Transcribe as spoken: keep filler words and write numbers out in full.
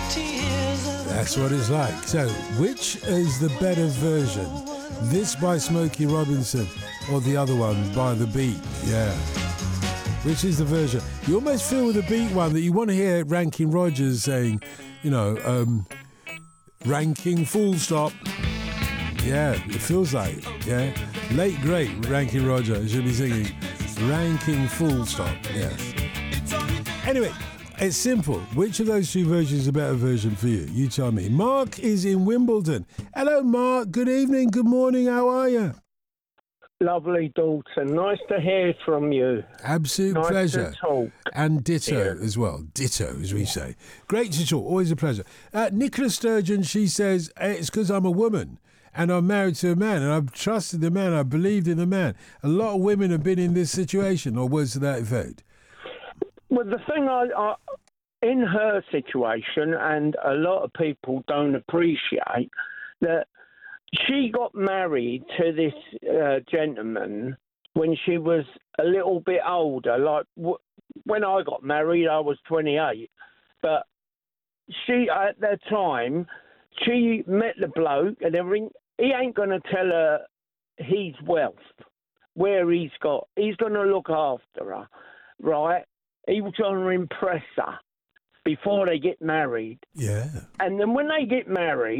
That's what it's like. So, which is the better version? This by Smokey Robinson or the other one by The Beat? Yeah. Which is the version? You almost feel with the Beat one that you want to hear Ranking Rogers saying, you know, um, ranking full stop. Yeah, it feels like it. Yeah. Late great Ranking Roger should be singing ranking full stop. Yeah. Anyway, it's simple. Which of those two versions is a better version for you? You tell me. Mark is in Wimbledon. Hello, Mark. Good evening. Good morning. How are you? Lovely, Dalton. Nice to hear from you. Absolute nice pleasure. To talk. And ditto yeah. as well. Ditto, as we say. Great to talk. Always a pleasure. Uh, Nicola Sturgeon, she says, it's because I'm a woman and I'm married to a man and I've trusted the man. I believed in the man. A lot of women have been in this situation, or words to that effect. Well, the thing I, I, in her situation, and a lot of people don't appreciate, that she got married to this uh, gentleman when she was a little bit older. Like, w- when I got married, I was twenty-eight. But she, at that time, she met the bloke and everything. He ain't going to tell her his wealth, where he's got. He's going to look after her, right? He was going to impress her before they get married. Yeah. And then when they get married,